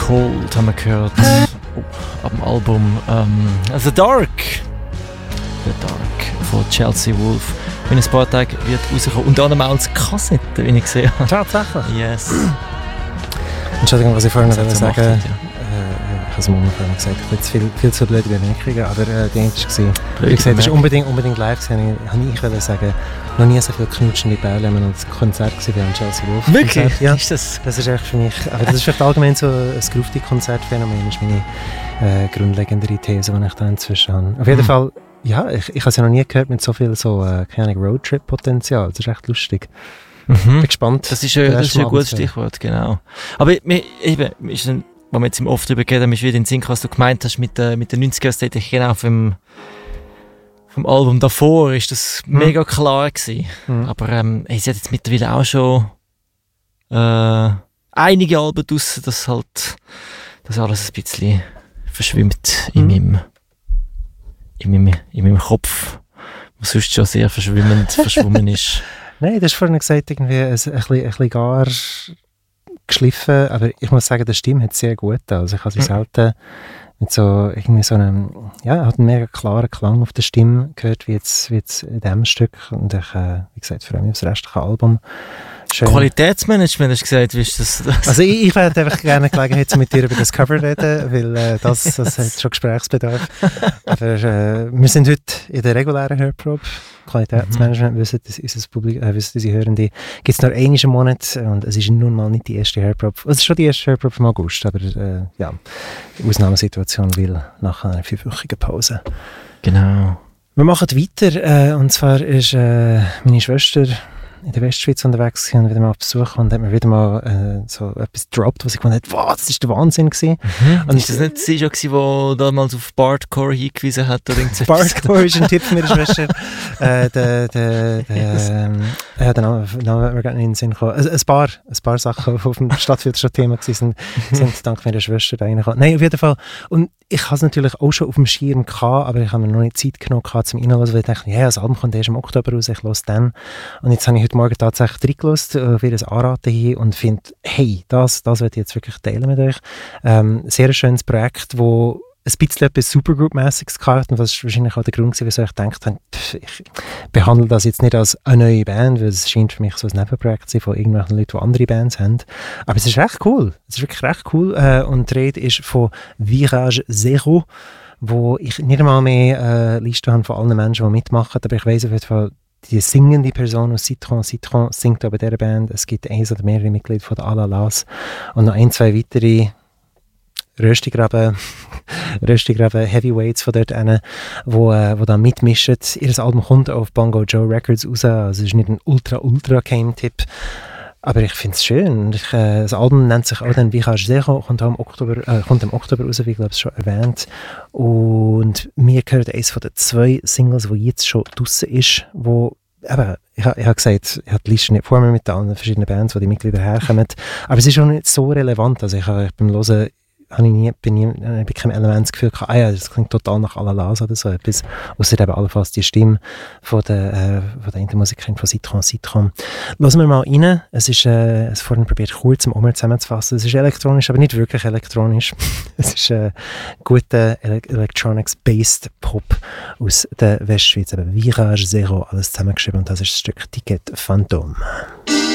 Cold haben wir gehört. Ab dem Album The Dark von Chelsea Wolfe. In ein paar Tagen wird rauskommen. Und dann auch als Kassette, wie ich gesehen habe. Tatsächlich? Yes. Entschuldigung, was ich vorhin noch sagen wollte. Ja. Ich habe es am Anfang gesagt, ich will jetzt viel zu blöde Bemerkungen, aber die erste war, wie gesagt, das ist unbedingt live gewesen. Ich wollte sagen, noch nie so viel knutschende Bälle an einem Konzert gesehen wie am Chelsea Wolfe. Wirklich? Ja, ist das ist echt für mich, aber das ist vielleicht allgemein so ein Grufti-Konzertphänomen, ist meine grundlegendere These, die ich da inzwischen habe. Auf jeden Fall, ja, ich habe es ja noch nie gehört mit so viel keine Roadtrip-Potenzial, das ist echt lustig. Bin gespannt. Das ist ein gutes Stichwort, genau. Aber wo wir jetzt im Oft drüber geredet haben, ist wieder in den Sinn, was du gemeint hast mit den 90er-Ästhetik, genau vom Album davor ist das mega klar gewesen. Aber sie hat jetzt mittlerweile auch schon einige Alben draussen, dass halt das alles ein bisschen verschwimmt in meinem Kopf, was sonst schon sehr verschwommen ist. Nein, du hast vorhin gesagt, irgendwie ein bisschen gar geschliffen, aber ich muss sagen, die Stimme hat sehr gut. Also ich habe sie selten mit so einem, hat einen mega klaren Klang auf der Stimme gehört, wie jetzt in diesem Stück. Und ich, wie gesagt, freue mich auf das restliche Album. Schön. Qualitätsmanagement, hast du gesagt, wie ist das? Also ich hätte einfach gerne Gelegenheit, mit dir über das Cover reden, weil das hat schon Gesprächsbedarf. Aber wir sind heute in der regulären Hörprobe. Qualitätsmanagement wissen unser Publikum, wissen unsere Hörende, gibt es nur einmal im Monat und es ist nun mal nicht die erste Hörprobe. Es ist schon die erste Hörprobe im August, aber Ausnahmesituation, weil nach einer 5-wöchigen Pause. Genau. Wir machen weiter und zwar ist meine Schwester in der Westschweiz unterwegs und wieder mal auf Besuch und hat mir wieder mal so etwas gedroppt, was ich gefunden habe, wow, das ist der Wahnsinn gewesen. Und ist das nicht sie schon gewesen, die damals auf Bardcore hingewiesen hat? Bardcore ist ein Tipp von meiner Schwester. Der Name wird mir gar nicht in den Sinn gekommen. Ein paar Sachen, die auf dem Stadtfilter schon Thema waren, sind dank meiner Schwester da reingekommen. Nein, auf jeden Fall. Und ich habe es natürlich auch schon auf dem Schirm gehabt, aber ich habe mir noch nicht Zeit genommen zum Reinhören, weil ich dachte, das Album kommt erst im Oktober raus, ich höre dann. Und jetzt habe ich heute Morgen tatsächlich reingehört, für das Anraten hier und finde, hey, das werde ich jetzt wirklich teilen mit euch. Sehr ein schönes Projekt, wo ein bisschen etwas Supergroup-mässiges gehabt und was wahrscheinlich auch der Grund war, wieso ich gedacht habe, ich behandle das jetzt nicht als eine neue Band, weil es scheint für mich so ein Nebenprojekt zu sein von irgendwelchen Leuten, die andere Bands haben. Aber es ist recht cool. Es ist wirklich recht cool. Und die Rede ist von Virage Zero, wo ich nicht einmal mehr eine Liste habe von allen Menschen, die mitmachen, aber ich weiss auf jeden Fall, die singende Person aus Citron singt aber dieser Band. Es gibt eins oder mehrere Mitglieder von der Alalas und noch 1-2 weitere Röstigraben Heavyweights von dort hin, wo da mitmischen. Ihr Album kommt auf Bongo Joe Records raus, also es ist nicht ein ultra-Game-Tipp, aber ich finde es schön. Das Album nennt sich auch dann Virage Zero, kommt im Oktober raus, wie ich glaube es schon erwähnt. Und mir gehört eines von den 2 Singles, die jetzt schon draussen ist, wo eben, ich habe gesagt, ich habe die Liste nicht vor mir mit allen verschiedenen Bands, wo die Mitglieder herkommen, aber es ist auch nicht so relevant. Also ich beim Hören bin ich kein Elementsgefühl gehabt, das klingt total nach Alalas oder so etwas, ausser eben allenfalls die Stimme von der Musikerin von Citron. Hören wir mal rein. Es ist, vorhin probiert kurz im zusammenzufassen. Es ist elektronisch, aber nicht wirklich elektronisch. Es ist guter Electronics-based Pop aus der Westschweiz. Virage Zero, alles zusammengeschrieben und das ist das Stück Ticket Phantom.